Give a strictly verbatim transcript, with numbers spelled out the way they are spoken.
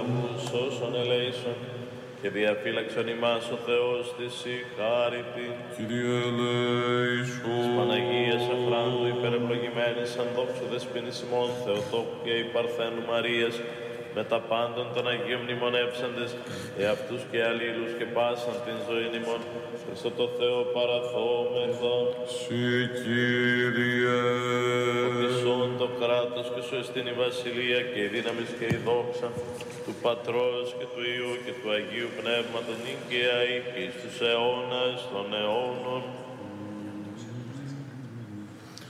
λαούς όσων ελέησον και διαφύλαξον ημάς ο Θεός της η χάρητη. Κύριε ελέησον. Της Παναγίας Αχράντου υπερευλογημένης αν δόξου δεσποίνης ημών Θεοτόκου και η Παρθένου Μαρίας, με τα πάντων των Αγίων μνημονεύσαντες, εαυτούς και αλλήλους και πάσαν την ζωήν ημών, Χριστό το Θεό παραθόμεθα. Συ Κύριε. Οδησόν το κράτος και σου εστίν η βασιλεία και η δύναμη και η δόξα του Πατρός και του Υιού και του Αγίου Πνεύματος νυν και αεί και εις τους αιώνας των αιώνων.